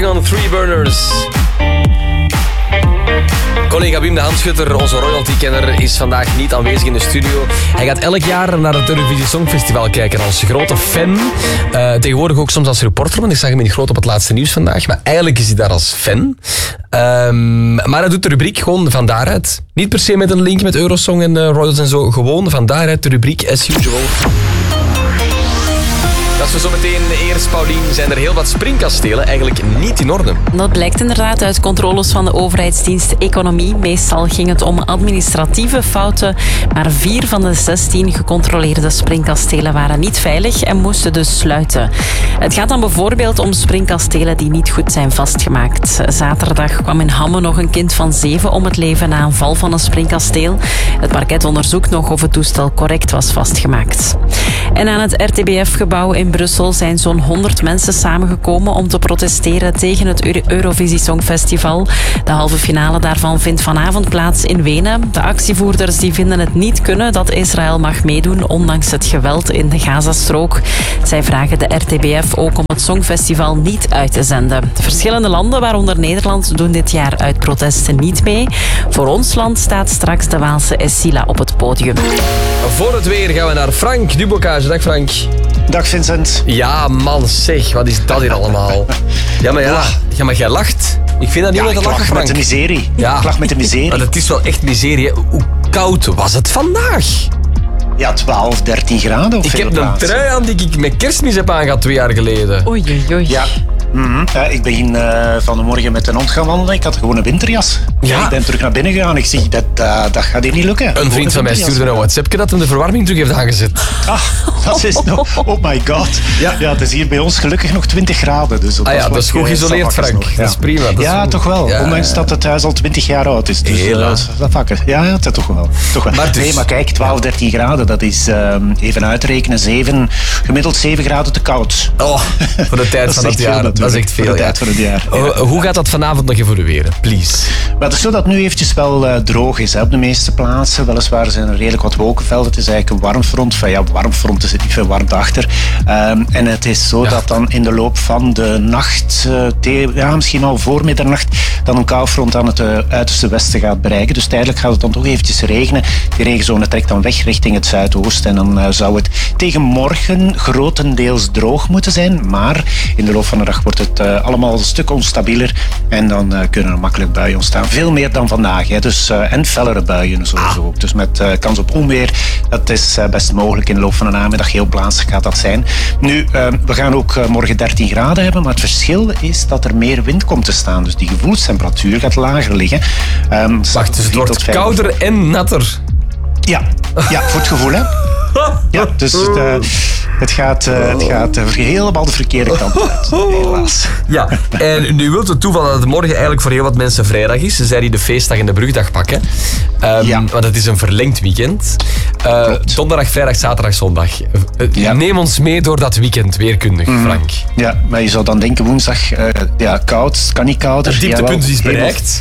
Working on Three Burners. Collega Wim de Handschutter, onze royalty-kenner, is vandaag niet aanwezig in de studio. Hij gaat elk jaar naar het Eurovisie Songfestival kijken als grote fan. Tegenwoordig ook soms als reporter, want ik zag hem in groot op het laatste nieuws vandaag. Maar eigenlijk is hij daar als fan. Maar hij doet de rubriek gewoon van daaruit. Niet per se met een link met Eurosong en Royals en zo. Gewoon van daaruit de rubriek as usual. Als we zo meteen eerst, Paulien, zijn er heel wat springkastelen eigenlijk niet in orde. Dat blijkt inderdaad uit controles van de overheidsdienst Economie. Meestal ging het om administratieve fouten, maar 4 van de 16 gecontroleerde springkastelen waren niet veilig en moesten dus sluiten. Het gaat dan bijvoorbeeld om springkastelen die niet goed zijn vastgemaakt. Zaterdag kwam in Hamme nog een kind van 7 om het leven na een val van een springkasteel. Het parket onderzoekt nog of het toestel correct was vastgemaakt. En aan het RTBF-gebouw in Brussel zijn zo'n 100 mensen samengekomen om te protesteren tegen het Eurovisie Songfestival. De halve finale daarvan vindt vanavond plaats in Wenen. De actievoerders die vinden het niet kunnen dat Israël mag meedoen, ondanks het geweld in de Gazastrook. Zij vragen de RTBF ook om het Songfestival niet uit te zenden. Verschillende landen, waaronder Nederland, doen dit jaar uit protesten niet mee. Voor ons land staat straks de Waalse Essila op het podium. Voor het weer gaan we naar Frank Dubocage. Dag Frank. Dag Vincent. Ja man, zeg, wat is dat hier allemaal? Ja, maar jij lacht. Ik vind dat niet met te lachen, Frank. Met de miserie. Ja. Ik lach met de miserie. Maar het is wel echt miserie. Hoe koud was het vandaag? Ja, 12, 13 graden op Ik veel heb plaatsen. een trui aan die ik met kerstmis heb aangehad 2 jaar geleden. Oei, oei, oei. Ja. Ik ben vanmorgen met een hond gaan wandelen. Ik had gewoon een winterjas. Ja. Ik ben terug naar binnen gegaan. Ik zeg, dat gaat hier niet lukken. Een vriend van mij stuurde een WhatsAppje dat hem de verwarming terug heeft aangezet. Dat is nog... Oh my god. Ja, het is hier bij ons gelukkig nog 20 graden. Dus Dat is goed geïsoleerd, Frank. Dat is prima. Dat is toch wel. Ja, Ondanks dat het huis al 20 jaar oud is. Dus dat vakken. Ja, dat toch wel. Maar dus... Nee, maar kijk, 12, 13 graden, dat is even uitrekenen. Gemiddeld 7 graden te koud. Oh, voor de tijd van het jaar. Dat is echt veel. Voor de tijd van het jaar. Hoe gaat dat vanavond nog evolueren? Please. Maar het is zo dat het nu eventjes wel droog is op de meeste plaatsen. Weliswaar zijn er redelijk wat wolkenvelden. Het is eigenlijk een warmfront. Warmfront, er zit niet veel warmte achter. En het is zo dat dan in de loop van de nacht, misschien al voor middernacht, dan een koufront aan het uiterste westen gaat bereiken. Dus tijdelijk gaat het dan toch eventjes regenen. Die regenzone trekt dan weg richting het zuidoosten. En dan zou het tegen morgen grotendeels droog moeten zijn. Maar in de loop van de dag wordt het allemaal een stuk onstabieler. En dan kunnen er makkelijk buien ontstaan. Veel meer dan vandaag. Hè. Dus, en fellere buien sowieso ook. Dus met kans op onweer. Dat is best mogelijk in de loop van de namiddag. Heel plaatselijk gaat dat zijn. Nu, we gaan ook morgen 13 graden hebben. Maar het verschil is dat er meer wind komt te staan. Dus die gevoelstemperatuur gaat lager liggen. Wacht, dus het wordt kouder en natter. Ja, voor het gevoel, hè. Ja, dus het gaat helemaal de verkeerde kant uit, helaas. Ja, en nu wil het toeval dat het morgen eigenlijk voor heel wat mensen vrijdag is. Zij die de feestdag en de brugdag pakken. Want het is een verlengd weekend. Donderdag, vrijdag, zaterdag, zondag. Neem ons mee door dat weekend, weerkundig, Frank. Ja, maar je zou dan denken woensdag, koud, kan niet kouder. Het dieptepunt is bereikt.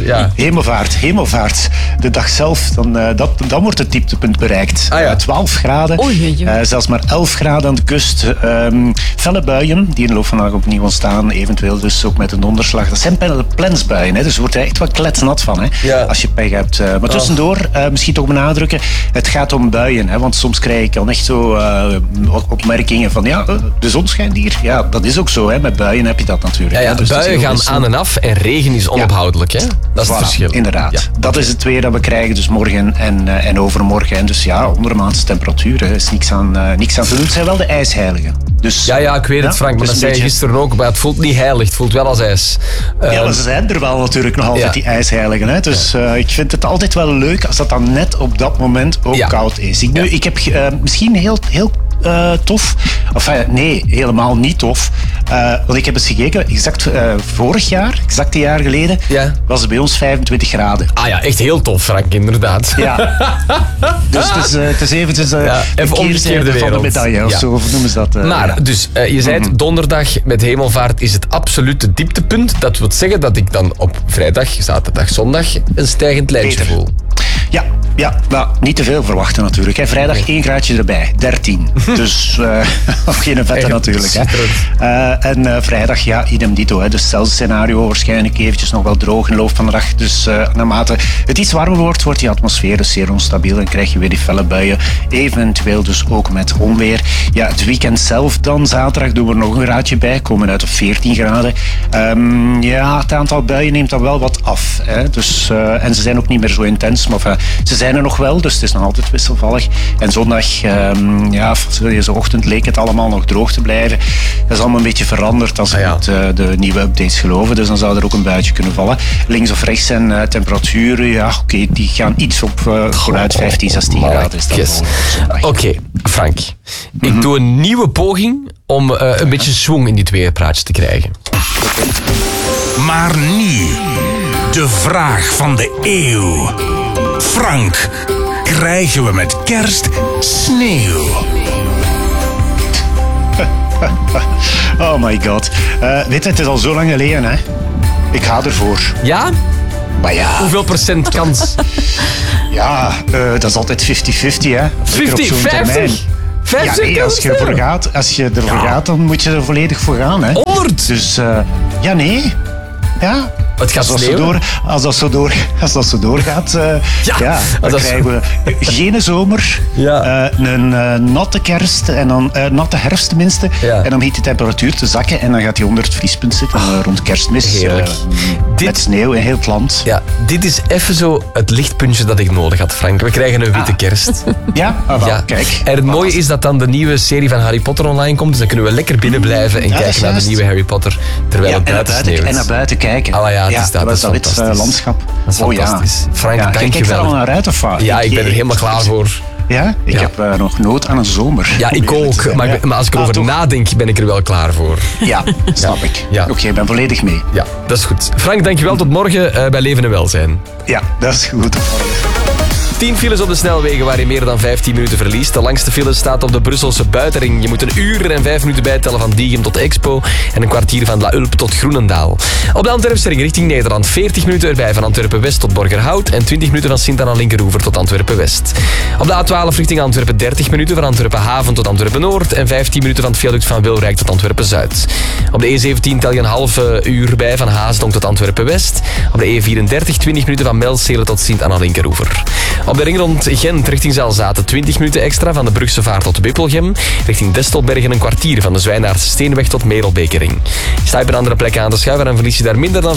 Hemelvaart. De dag zelf, dan wordt het dieptepunt bereikt. 12 graden. Zelfs maar 11 graden aan de kust. Felle buien die in de loop van de dag opnieuw ontstaan. Eventueel dus ook met een donderslag. Dat zijn plensbuien, hè, dus je wordt er echt wat kletsnat van. Hè, als je pech hebt. Maar tussendoor, misschien toch benadrukken, het gaat om buien. Hè, want soms krijg ik dan echt zo opmerkingen van de zon schijnt hier. Ja, dat is ook zo. Hè, met buien heb je dat natuurlijk. Dus buien gaan aan en af en regen is onophoudelijk. Hè? Dat is het verschil. Inderdaad. Ja. Dat is het weer dat we krijgen dus morgen en overmorgen. En dus ondermaatse temperaturen. Er is niks aan te doen. Het zijn wel de ijsheiligen. Dus, ik weet het, Frank, maar dat zei je gisteren ook. Maar het voelt niet heilig, het voelt wel als ijs. Maar ze zijn er wel natuurlijk nog altijd, die ijsheiligen. Hè? Dus ik vind het altijd wel leuk als dat dan net op dat moment ook koud is. Ik heb misschien heel tof. Nee, helemaal niet tof. Want ik heb eens gekeken, exact vorig jaar, exact een jaar geleden, was het bij ons 25 graden. Echt heel tof, Frank, inderdaad. Ja. Dus het is eventjes even omgekeerde wereld van de medaille, of zo noemen ze dat. Maar, dus, je zei het, donderdag met hemelvaart is het absolute dieptepunt. Dat wil zeggen dat ik dan op vrijdag, zaterdag, zondag een stijgend lijntje voel. Ja, nou, niet te veel verwachten natuurlijk. Hè. Vrijdag 1 graadje erbij, 13. Dus nog geen vette natuurlijk. Hè. En vrijdag, idem dito. Hè. Dus hetzelfde scenario, waarschijnlijk eventjes nog wel droog in de loop van de dag. Dus naarmate het iets warmer wordt die atmosfeer dus zeer onstabiel en krijg je weer die felle buien. Eventueel dus ook met onweer. Ja, het weekend zelf dan, zaterdag doen we er nog een graadje bij, komen uit op 14 graden. Het aantal buien neemt dan wel wat af. Hè. Dus, en ze zijn ook niet meer zo intens, maar ze zijn er nog wel, dus het is nog altijd wisselvallig. En zondag, deze ochtend leek het allemaal nog droog te blijven. Dat is allemaal een beetje veranderd als we met de nieuwe updates geloven, dus dan zou er ook een buitje kunnen vallen. Links of rechts zijn temperaturen, die gaan iets op vooruit 15, 16 graden. Oké, Frank. Ik doe een nieuwe poging om een beetje zwang in dit weerpraatje te krijgen. Maar nu, de vraag van de eeuw. Frank, krijgen we met kerst sneeuw? Oh my god. Weet je, het is al zo lang geleden, hè. Ik ga ervoor. Ja? Maar ja. Hoeveel procent kans? Dat is altijd 50-50, hè. 50, 50? Als je ervoor gaat, dan moet je er volledig voor gaan, hè. 100? Dus, nee. Ja. Het gaat als dat zo doorgaat, dan krijgen we geen zomer, een natte kerst, en dan natte herfst tenminste, en dan begint de temperatuur te zakken en dan gaat die onder het vriespunt zitten rond kerstmis, met sneeuw in heel het land. Ja, dit is even zo het lichtpuntje dat ik nodig had, Frank. We krijgen een witte kerst. Kijk. En het mooie is dat dan de nieuwe serie van Harry Potter online komt, dus dan kunnen we lekker binnen blijven en kijken naar de nieuwe Harry Potter, terwijl het buiten sneeuwt. En naar buiten kijken. Dat is fantastisch. Landschap. Dat is fantastisch. Frank, dank je wel. Kijk er al naar uit, of wat? Ja, ik ben er helemaal klaar voor. Ja? Ik heb nog nood aan een zomer. Ja, ik ook. Maar als ik erover nadenk, ben ik er wel klaar voor. Ja, snap ik. Ja. Oké, ik ben volledig mee. Ja, dat is goed. Frank, dankjewel. Tot morgen bij Leven en Welzijn. Ja, dat is goed. 10 files op de snelwegen waar je meer dan 15 minuten verliest. De langste file staat op de Brusselse buitenring. Je moet 1 uur en 5 minuten bijtellen van Diegem tot Expo en een kwartier van La Hulp tot Groenendaal. Op de Antwerpse ring richting Nederland 40 minuten erbij van Antwerpen-West tot Borgerhout en 20 minuten van Sint-Anna-Linkeroever tot Antwerpen-West. Op de A12 richting Antwerpen 30 minuten van Antwerpen-Haven tot Antwerpen-Noord en 15 minuten van het viaduct van Wilrijk tot Antwerpen-Zuid. Op de E17 tel je een halve uur bij van Haasdonk tot Antwerpen-West. Op de E34 20 minuten van Melstelen tot Sint-Anna-Linkeroever. Op de ring rond Gent richting Zelzaten 20 minuten extra van de Brugse Vaart tot Wippelgem. Richting Destelbergen een kwartier van de Zwijnaardse Steenweg tot Merelbekering. Sta je op een andere plek aan de schuiver en verlies je daar minder dan